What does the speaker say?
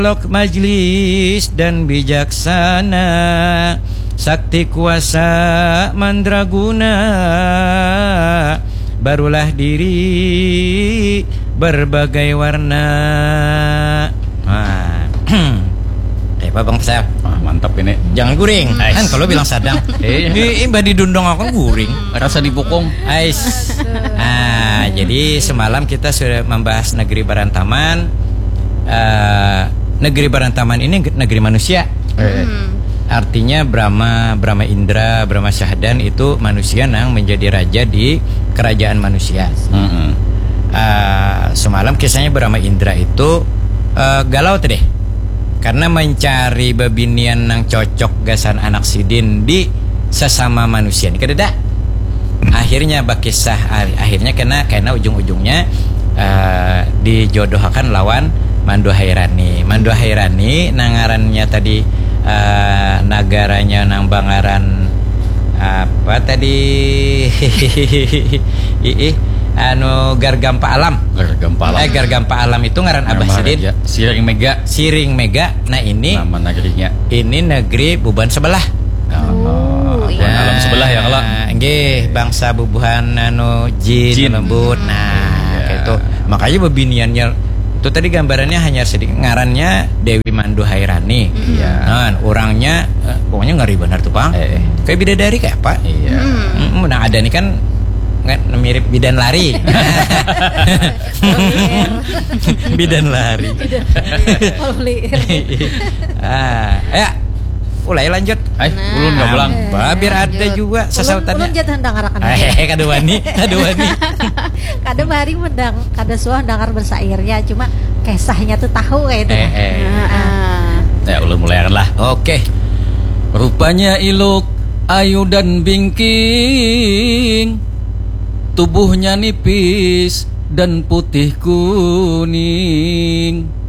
Lok majlis dan bijaksana, sakti kuasa mandraguna, barulah diri berbagai warna. Pak Bang Pesel, mantap ini. Jangan guring, kan kalau bilang sadang. Mbak didundong aku guring. Rasa dipukung. Jadi semalam kita sudah membahas negeri Barantaman. Negeri Barantaman ini negeri manusia. Artinya Brahma Indra, Brahma Syahdan itu manusia yang menjadi raja di kerajaan manusia. Semalam kisahnya Brahma Indra itu galau tuh deh, karena mencari babinian yang cocok gasan anak sidin di sesama manusia. Ini kededa. Akhirnya bakisah, akhirnya karena ujung-ujungnya dijodohkan lawan Mandu Hairani. Mandu Hairani nangarannya tadi nagaranya nang Bangaran apa tadi Gargampa Alam. Gargampa Alam itu ngaran Abah Sidin. Siring Mega. Nah ini nama negerinya. Ini negeri Buban sebelah. Alam sebelah ya kalau. Nggih, bangsa bubuhan jin lembut. Kayak itu. Makanya bebiniannya itu tadi gambarannya hanya sedikit, ngarannya Dewi Mandu Hairani. Orangnya pokoknya ngeri benar tuh, Bang. Kayak bidadari kayak apa? Nah ada nih kan mirip bidan lari. Bidan lari. Ya, mulai lanjut. Ulun nggak pulang. Biar ada juga sesautannya. Ulun jatuh hendang arakan. Kada wani. Kada mari mendang, kada suah dengar bersairnya, cuma kisahnya tuh tahu kayak itu. Ya ulun mulai lah. Oke. Rupanya Iluk ayu dan bingking, tubuhnya nipis dan putih kuning.